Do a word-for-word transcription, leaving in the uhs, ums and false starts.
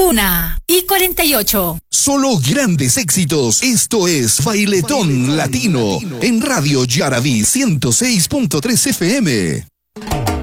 Una y cuarenta y ocho. Solo grandes éxitos. Esto es Bailetón, Bailetón Latino, Latino en Radio Yaraví ciento seis punto tres F M.